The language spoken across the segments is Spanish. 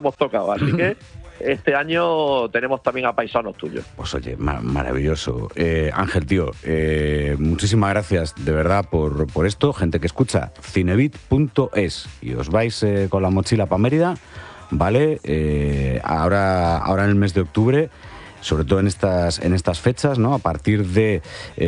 hemos tocado. Así que este año tenemos también a paisanos tuyos. Pues oye, maravilloso. Ángel, tío, muchísimas gracias de verdad por esto. Gente que escucha cinebit.es y os vais con la mochila para Mérida, ¿vale? Ahora en el mes de octubre, sobre todo en estas fechas, ¿no? A partir de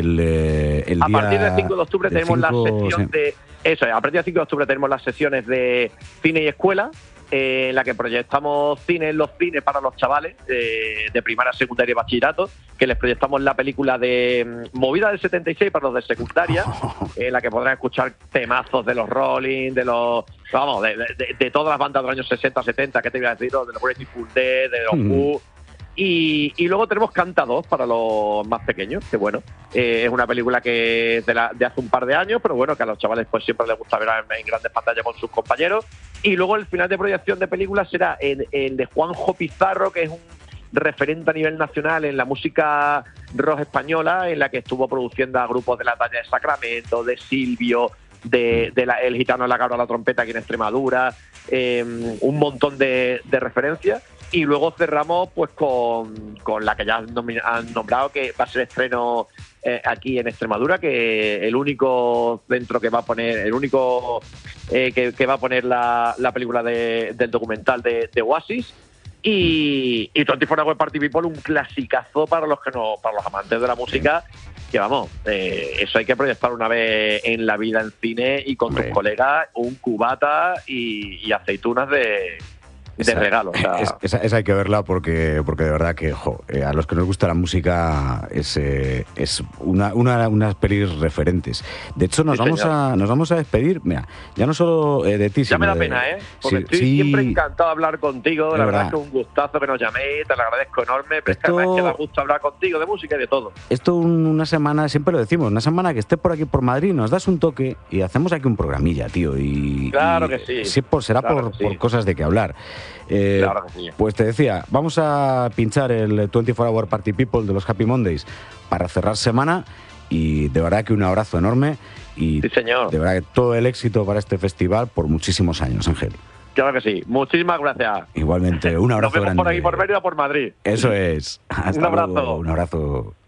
a partir del 5 de octubre tenemos la sesión de... Eso es, a partir del 5 de octubre tenemos las sesiones de cine y escuela, en la que proyectamos cine en los cines para los chavales de primaria, secundaria y bachillerato, que les proyectamos la película de Movida del 76 para los de secundaria, en la que podrán escuchar temazos de los Rolling, de los... Vamos, de todas las bandas de los años 60, 70, ¿qué te iba a decir? De los Grateful Dead, de los Who... Y luego tenemos Canta 2 para los más pequeños, que bueno, es una película que es de hace un par de años, pero bueno, que a los chavales pues siempre les gusta ver en grandes pantallas con sus compañeros. Y luego el final de proyección de películas será el de Juanjo Pizarro, que es un referente a nivel nacional en la música rock española, en la que estuvo produciendo a grupos de la talla de Sacramento, de Silvio, el gitano de la cabra a la trompeta aquí en Extremadura, un montón de referencias. Y luego cerramos pues con la que ya han nombrado, que va a ser estreno aquí en Extremadura, que el único centro que va a poner, el único que va a poner la película del documental de Oasis. Y 24 Hour Party People, un clasicazo para los amantes de la música, que vamos, eso hay que proyectar una vez en la vida en cine y con tus colegas, un cubata y aceitunas de regalo. O sea, esa hay que verla porque de verdad que a los que nos gusta la música es unas pelis referentes. De hecho, nos vamos a despedir, mira, ya no solo de ti, ya me da pena, porque estoy siempre encantado de hablar contigo, la verdad es que es un gustazo que nos llaméis, te lo agradezco enorme, pero es que además que da gusto hablar contigo de música y de todo. Esto una semana, siempre lo decimos, una semana que estés por aquí por Madrid, nos das un toque y hacemos aquí un programilla, tío, claro que sí. Será por cosas de que hablar. Claro que sí. Pues te decía, vamos a pinchar el 24 Hour Party People de los Happy Mondays para cerrar semana, y de verdad que un abrazo enorme y sí, señor. De verdad que todo el éxito para este festival por muchísimos años, Ángel. Claro que sí, muchísimas gracias. Igualmente, un abrazo grande. Nos vemos por aquí por Mérida, por Madrid. Eso es. Hasta un abrazo. Luego, un abrazo.